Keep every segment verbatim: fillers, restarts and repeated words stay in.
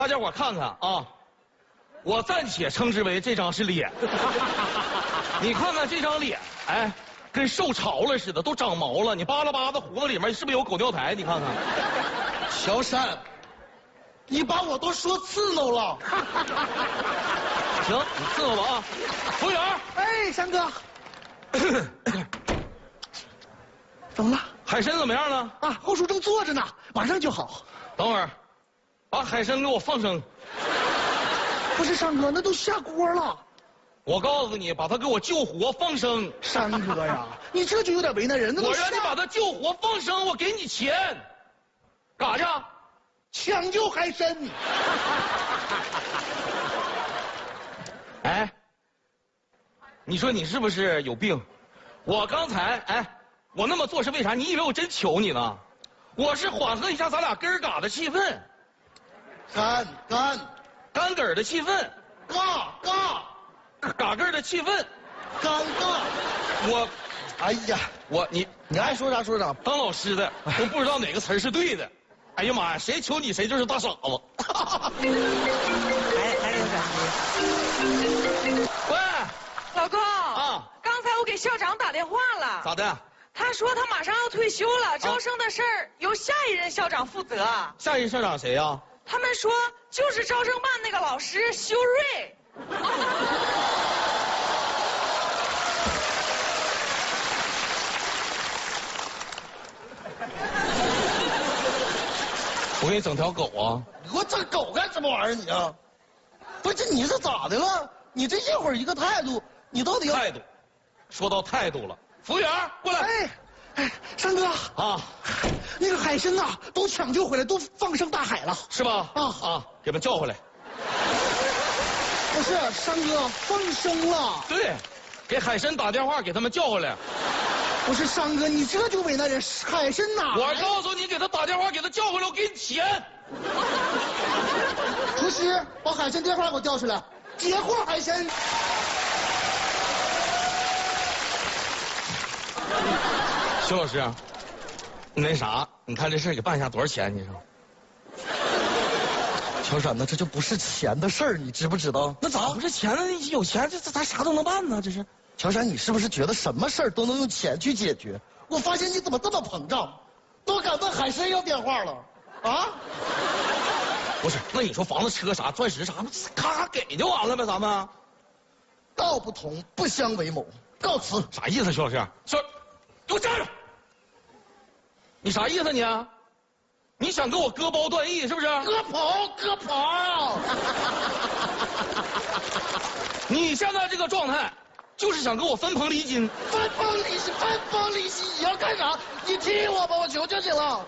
大家伙看看啊，我暂且称之为这张是脸。你看看这张脸，哎，跟受潮了似的，都长毛了。你扒拉扒拉胡子里面是不是有狗尿苔？你看看， 乔杉，你把我都说刺挠了。 行，你伺候吧啊。服务员， 哎，山哥，怎么了？ 海参怎么样了？ 啊，后厨正做着呢，马上就好。 等会儿，把海参给我放生。 不是山哥，那都下锅了。 我告诉你，把它给我救活放生。 山哥呀，你这就有点为难人。那我让你把它救活放生，我给你钱。干啥去？ 抢救海参。 哎，你说你是不是有病？我刚才哎，我那么做是为啥？你以为我真求你呢？我是缓和一下咱俩根儿嘎的气氛， 干干干梗儿的气氛， 尬尬嘎根儿的气氛， 尴尬。 我， 哎呀， 我你你爱说啥说啥。 当老师的都不知道哪个词儿是对的。哎呀妈呀，谁求你谁就是大傻子。 还还有啥？ 喂， 老公啊， 刚才我给校长打电话了， 咋的？ 他说他马上要退休了，招生的事儿由下一任校长负责。 下一校长谁呀？ 他们说就是招生办那个老师修睿。 我给你整条狗啊！ 你给我整狗干什么玩意儿你啊？不是，这你是咋的了？你这一会儿一个态度，你到底要态度，说到态度了。服务员过来。 哎，哎，山哥啊， 那个海参呐，都抢救回来，都放生大海了， 是吧？ 啊啊，给他叫回来。 不是，山哥放生了。 对，给海参打电话，给他们叫回来。 不是山哥，你这就为难人。海参哪？ 我告诉你，给他打电话，给他叫回来，我给你钱。 厨师，把海参电话给我调出来，截获海参。 徐老师，那啥，你看这事儿给办下多少钱？你说？ 乔杉，那这就不是钱的事儿，你知不知道？ 那咋不是钱呢？有钱这这咱啥都能办呢？这是。 乔杉，你是不是觉得什么事儿都能用钱去解决？我发现你怎么这么膨胀，都敢问海参要电话了，啊？ 不是，那你说房子、车啥、钻石啥，咔咔给就完了呗？咱们。 道不同不相为谋，告辞。 啥意思，徐老师？说，给我站着！你啥意思你？你想跟我割包断义是不是？ 割袍，割袍。 你现在这个状态，就是想跟我分棚离金。 分崩离析，分崩离析，你要干啥？你踢我吧，我求求你了。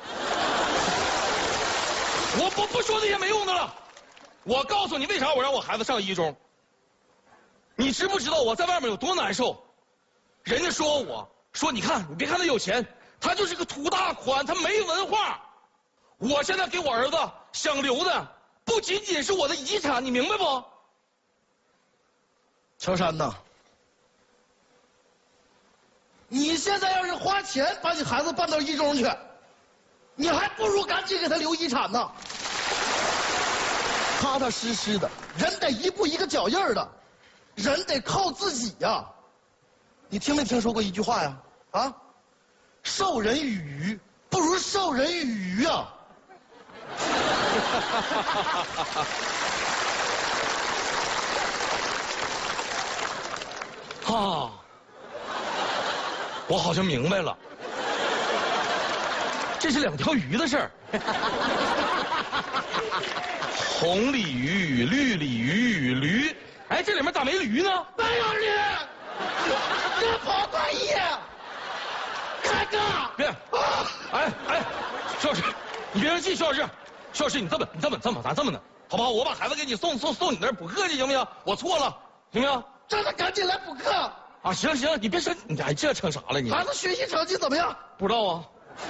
我不不说那些没用的了。我告诉你，为啥我让我孩子上一中？你知不知道我在外面有多难受？人家说我说，你看，你别看他有钱，他就是个土大款，他没文化。我现在给我儿子想留的，不仅仅是我的遗产，你明白不？ 乔杉呐，你现在要是花钱把你孩子办到一中去，你还不如赶紧给他留遗产呢。踏踏实实的，人得一步一个脚印儿的，人得靠自己呀。你听没听说过一句话呀？啊，授人以鱼不如授人以渔啊。 啊，我好像明白了，这是两条鱼的事儿。红鲤鱼与绿鲤鱼与驴，哎，这里面咋没驴呢？ 没有驴，割袍断义，开哥， 别，哎哎，徐老师，你别生气，徐老师，徐老师，你这么你这么这么咱这么的，好不好？我把孩子给你送送送你那儿补课去，行不行？我错了，行不行？ 让他赶紧来补课。 啊，行行，你别生，你哎这成啥了你？ 孩子学习成绩怎么样？ 不知道啊。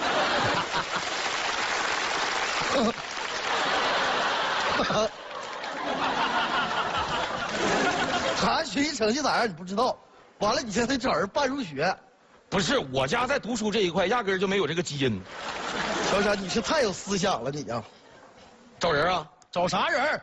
孩子学习成绩咋样？你不知道？完了，你现在找人办入学。 不是，我家在读书这一块压根儿就没有这个基因。 乔杉，你是太有思想了，你呀、啊！ 找人啊？ 找啥人？